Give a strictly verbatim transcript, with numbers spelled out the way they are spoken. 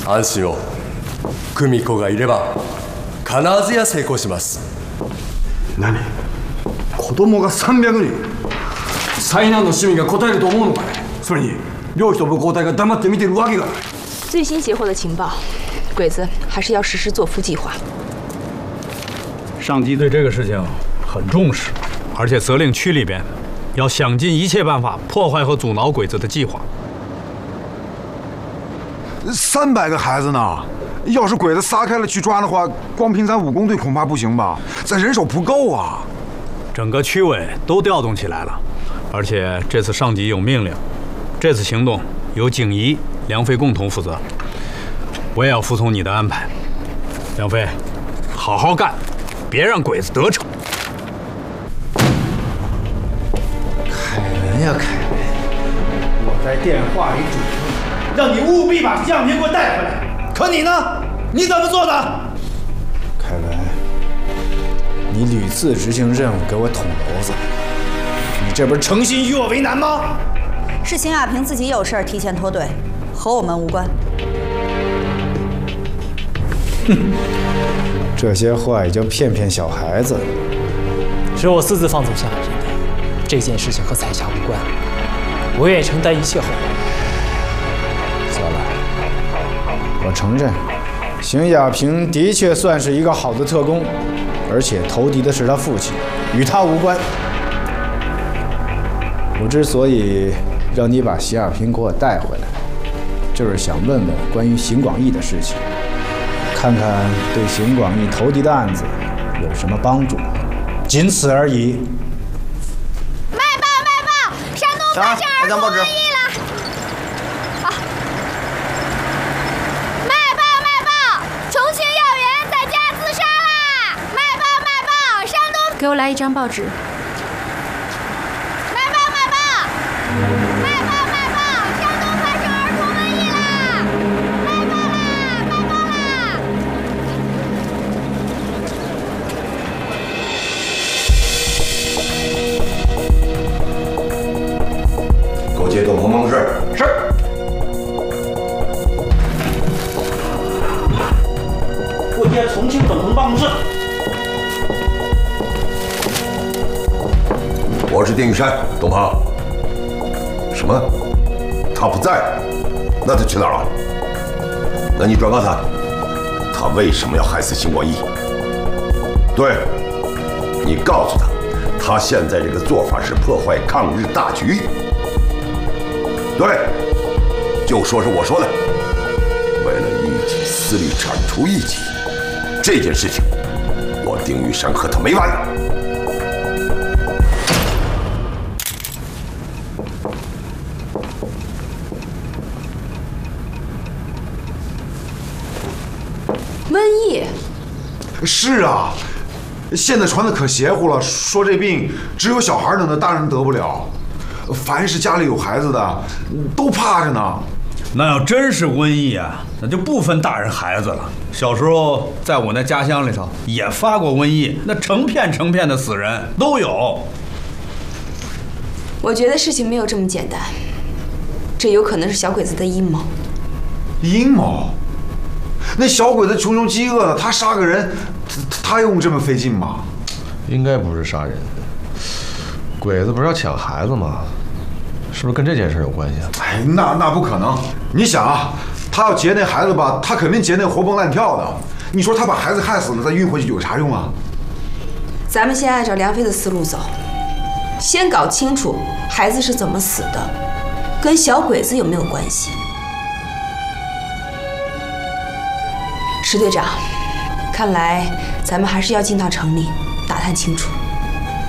安心を。久美子がいれば必ずや成功します。 何？子供がさんびゃくにん？災難の市民が答えると思うのかね？それに漁師と武工隊が黙って見てるわけがない。 最新截获的情报，鬼子还是要实施做夫计划。 上级对这个事情很重视，而且责令区里边要想尽一切办法破坏和阻挠鬼子的计划。 三百个孩子呢？要是鬼子撒开了去抓的话，光凭咱武工队恐怕不行吧？咱人手不够啊！ 整个区委都调动起来了，而且这次上级有命令，这次行动由景怡、梁飞共同负责。我也要服从你的安排，梁飞，好好干，别让鬼子得逞。 凯文呀，凯文，我在电话里嘱咐你，让你务必把向平给我带回来。可你呢？你怎么做的？凯文，你屡次执行任务给我捅娄子，你这不是诚心与我为难吗？ 是邢亚平自己有事儿提前脱队，和我们无关。 哼，这些话也就骗骗小孩子。 是我私自放走夏亚平的，这件事情和彩霞无关，我愿意承担一切后果。 小兰，我承认，邢亚平的确算是一个好的特工，而且投敌的是他父亲，与他无关。我之所以让你把邢亚平给我带回来，就是想问问关于邢广义的事情，看看对邢广义投敌的案子有什么帮助，仅此而已。 卖报卖报，山东发生儿童瘟疫了！啊！卖报卖报，重庆要员在家自杀啦！卖报卖报，山东给我来一张报纸。 卖报卖报，卖报卖报，山东发生儿童瘟疫啦！卖报啦，卖报啦！ 给我接东风办公室。是。 我接重庆东风办公室。 我是丁玉山，东鹏。什么？他不在？那他去哪儿了？那你转告他，他为什么要害死邢广义？对，你告诉他，他现在这个做法是破坏抗日大局。对，就说是我说的，为了一己私利铲除异己，这件事情，我丁玉山和他没完。 瘟疫？ 是啊，现在传的可邪乎了，说这病只有小孩能得，大人得不了。凡是家里有孩子的，都怕着呢。 那要真是瘟疫啊，那就不分大人孩子了。小时候在我那家乡里头也发过瘟疫，那成片成片的死人都有。 我觉得事情没有这么简单，这有可能是小鬼子的阴谋。 阴谋？那小鬼子穷穷饥饿的，他杀个人，他他用这么费劲吗？ 应该不是杀人，鬼子不是要抢孩子吗？是不是跟这件事有关系啊？ 哎，那那不可能！你想啊，他要劫那孩子吧，他肯定劫那活蹦乱跳的。你说他把孩子害死了，再运回去有啥用啊？ 咱们先按照梁飞的思路走，先搞清楚孩子是怎么死的，跟小鬼子有没有关系。石队长，看来咱们还是要进到城里打探清楚。